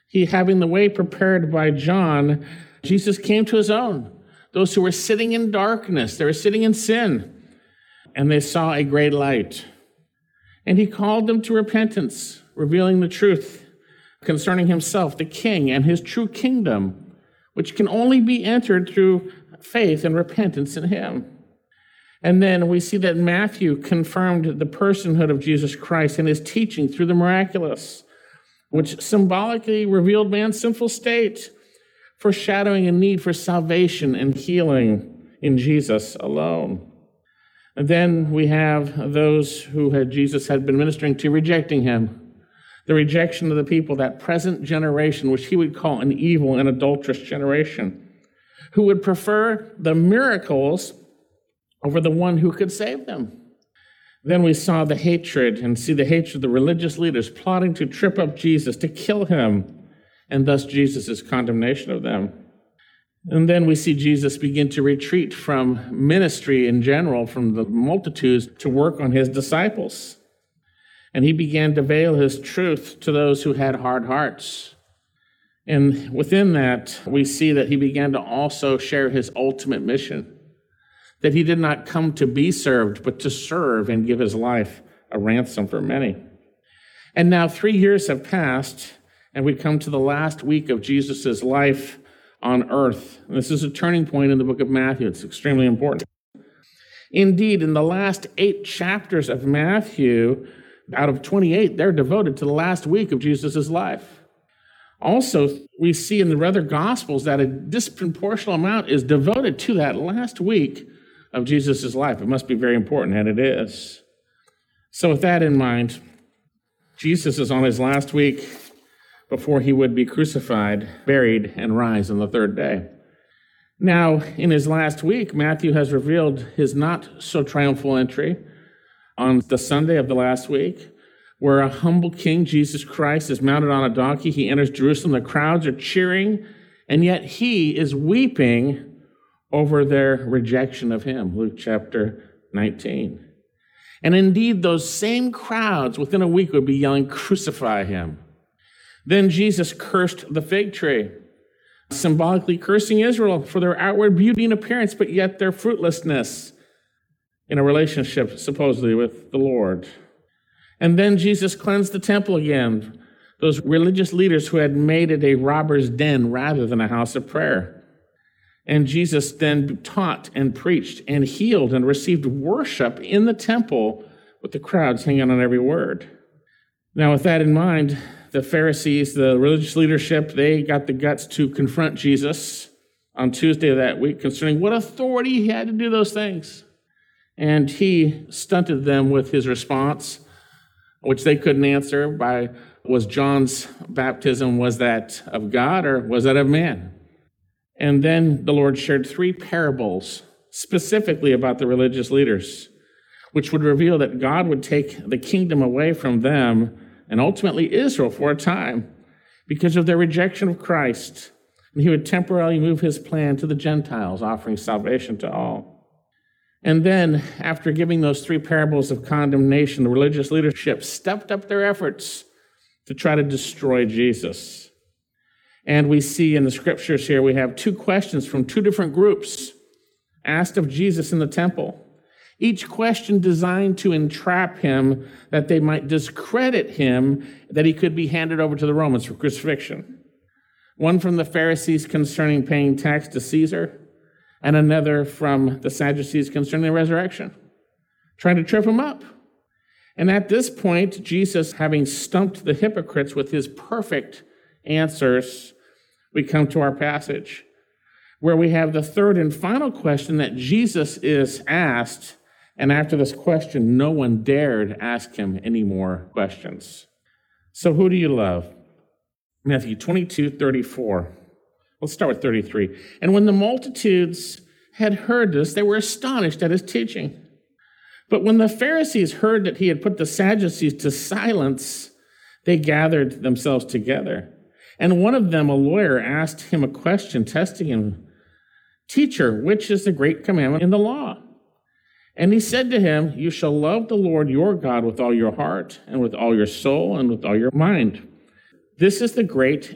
He, having the way prepared by John, Jesus came to his own, those who were sitting in darkness, they were sitting in sin, and they saw a great light. And he called them to repentance, revealing the truth concerning himself, the king, and his true kingdom, which can only be entered through faith and repentance in him. And then we see that Matthew confirmed the personhood of Jesus Christ and his teaching through the miraculous, which symbolically revealed man's sinful state, foreshadowing a need for salvation and healing in Jesus alone. And then we have those who Jesus had been ministering to rejecting him, the rejection of the people, that present generation, which he would call an evil and adulterous generation, who would prefer the miracles over the one who could save them. Then we saw the hatred of the religious leaders plotting to trip up Jesus, to kill him, and thus Jesus' condemnation of them. And then we see Jesus begin to retreat from ministry in general, from the multitudes, to work on his disciples. And he began to veil his truth to those who had hard hearts. And within that, we see that he began to also share his ultimate mission, that he did not come to be served, but to serve and give his life a ransom for many. And now 3 years have passed, and we come to the last week of Jesus' life on earth. And this is a turning point in the book of Matthew. It's extremely important. Indeed, in the last 8 chapters of Matthew, out of 28, they're devoted to the last week of Jesus' life. Also, we see in the other Gospels that a disproportionate amount is devoted to that last week of Jesus' life. It must be very important, and it is. So with that in mind, Jesus is on his last week before he would be crucified, buried, and rise on the 3rd day. Now, in his last week, Matthew has revealed his not-so-triumphal entry on the Sunday of the last week, where a humble king, Jesus Christ, is mounted on a donkey. He enters Jerusalem. The crowds are cheering, and yet he is weeping over their rejection of him, Luke chapter 19. And indeed, those same crowds within a week would be yelling, "Crucify him." Then Jesus cursed the fig tree, symbolically cursing Israel for their outward beauty and appearance, but yet their fruitlessness in a relationship, supposedly, with the Lord. And then Jesus cleansed the temple again, those religious leaders who had made it a robber's den rather than a house of prayer. And Jesus then taught and preached and healed and received worship in the temple with the crowds hanging on every word. Now, with that in mind, the Pharisees, the religious leadership, they got the guts to confront Jesus on Tuesday of that week concerning what authority he had to do those things. And he stunted them with his response, which they couldn't answer by, was John's baptism, was that of God or was that of man? And then the Lord shared 3 parables specifically about the religious leaders, which would reveal that God would take the kingdom away from them and ultimately Israel for a time because of their rejection of Christ. And he would temporarily move his plan to the Gentiles, offering salvation to all. And then, after giving those 3 parables of condemnation, the religious leadership stepped up their efforts to try to destroy Jesus. And we see in the scriptures here, we have 2 questions from 2 different groups asked of Jesus in the temple. Each question designed to entrap him, that they might discredit him, that he could be handed over to the Romans for crucifixion. One from the Pharisees concerning paying tax to Caesar, and another from the Sadducees concerning the resurrection, trying to trip him up. And at this point, Jesus, having stumped the hypocrites with his perfect answers, we come to our passage, where we have the 3rd and final question that Jesus is asked, and after this question, no one dared ask him any more questions. So who do you love? Matthew 22:34. Let's start with 33. And when the multitudes had heard this, they were astonished at his teaching. But when the Pharisees heard that he had put the Sadducees to silence, they gathered themselves together. And one of them, a lawyer, asked him a question, testing him, "Teacher, which is the great commandment in the law?" And he said to him, "You shall love the Lord your God with all your heart and with all your soul and with all your mind. This is the great